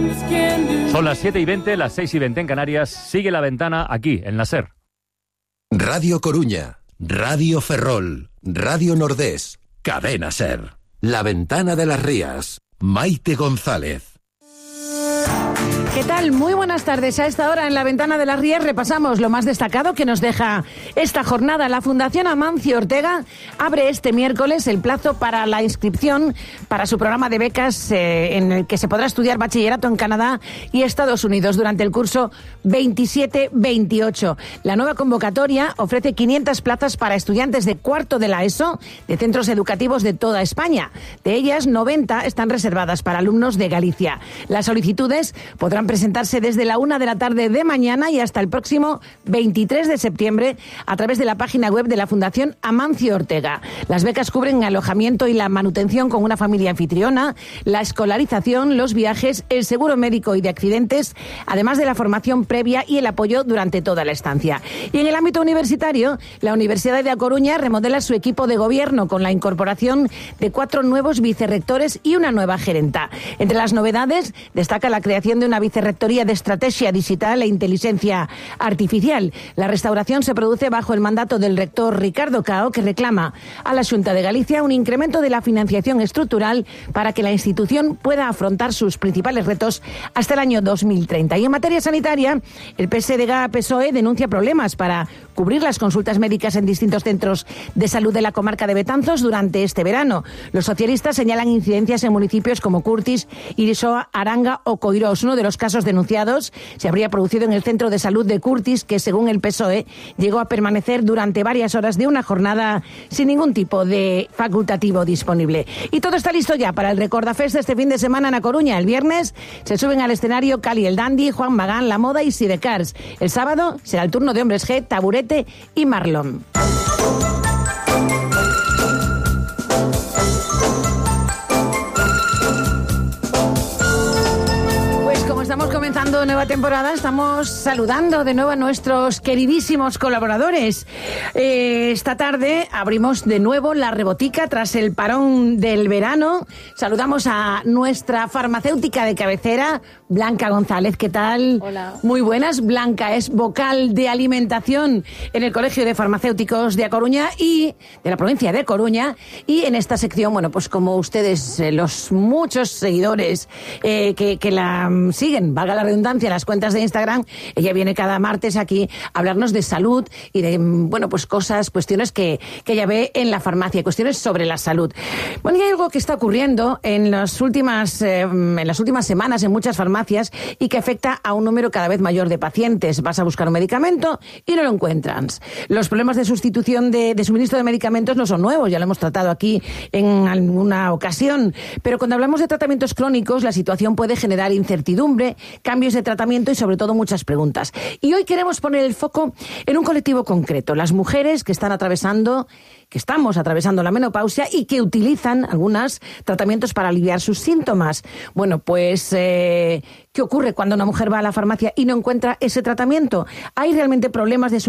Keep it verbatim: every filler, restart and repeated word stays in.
Son las siete y veinte, las seis y veinte en Canarias. Sigue La Ventana aquí, en la SER. Radio Coruña, Radio Ferrol, Radio Nordés, Cadena SER. La Ventana de las Rías, Maite González. ¿Qué tal? Muy buenas tardes. A esta hora en La Ventana de las Rías repasamos lo más destacado que nos deja esta jornada. La Fundación Amancio Ortega abre este miércoles el plazo para la inscripción para su programa de becas eh, en el que se podrá estudiar bachillerato en Canadá y Estados Unidos durante el curso veintisiete veintiocho. La nueva convocatoria ofrece quinientas plazas para estudiantes de cuarto de la ESO de centros educativos de toda España. De ellas, noventa están reservadas para alumnos de Galicia. Las solicitudes podrán presentarse desde la una de la tarde de mañana y hasta el próximo veintitrés de septiembre a través de la página web de la Fundación Amancio Ortega. Las becas cubren el alojamiento y la manutención con una familia anfitriona, la escolarización, los viajes, el seguro médico y de accidentes, además de la formación previa y el apoyo durante toda la estancia. Y en el ámbito universitario, la Universidad de A Coruña remodela su equipo de gobierno con la incorporación de cuatro nuevos vicerrectores y una nueva gerenta. Entre las novedades destaca la creación de una Vicerrectoría de Estrategia Digital e Inteligencia Artificial. La restauración se produce bajo el mandato del rector Ricardo Cao, que reclama a la Xunta de Galicia un incremento de la financiación estructural para que la institución pueda afrontar sus principales retos hasta el año dos mil treinta. Y en materia sanitaria, el P S D G-P S O E denuncia problemas para cubrir las consultas médicas en distintos centros de salud de la comarca de Betanzos durante este verano. Los socialistas señalan incidencias en municipios como Curtis, Irisoa, Aranga o Coirós. Uno de los casos denunciados se habría producido en el centro de salud de Curtis, que según el P S O E llegó a permanecer durante varias horas de una jornada sin ningún tipo de facultativo disponible. Y todo está listo ya para el Recordafest este fin de semana en A Coruña. El viernes se suben al escenario Cali el Dandy, Juan Magán, La Moda y Sidecars. El sábado será el turno de Hombres G, Taburete y Marlon. Estamos comenzando nueva temporada, estamos saludando de nuevo a nuestros queridísimos colaboradores. Eh, esta tarde abrimos de nuevo la Rebotica tras el parón del verano. Saludamos a nuestra farmacéutica de cabecera, Blanca González. ¿Qué tal? Hola. Muy buenas. Blanca es vocal de alimentación en el Colegio de Farmacéuticos de A Coruña y de la provincia de Coruña. Y en esta sección, bueno, pues como ustedes, eh, los muchos seguidores eh, que, que la um, siguen, valga la redundancia, las cuentas de Instagram, ella viene cada martes aquí a hablarnos de salud y de, bueno, pues cosas, cuestiones que, que ella ve en la farmacia, cuestiones sobre la salud. Bueno, y hay algo que está ocurriendo en las últimas, eh, en las últimas semanas en muchas farmacias y que afecta a un número cada vez mayor de pacientes. Vas a buscar un medicamento y no lo encuentras. Los problemas de sustitución de, de suministro de medicamentos no son nuevos, ya lo hemos tratado aquí en alguna ocasión, pero cuando hablamos de tratamientos crónicos, la situación puede generar incertidumbre, cambios de tratamiento y sobre todo muchas preguntas. Y hoy queremos poner el foco en un colectivo concreto, las mujeres que están atravesando, que estamos atravesando la menopausia y que utilizan algunos tratamientos para aliviar sus síntomas. Bueno, pues, eh, ¿qué ocurre cuando una mujer va a la farmacia y no encuentra ese tratamiento? ¿Hay realmente problemas de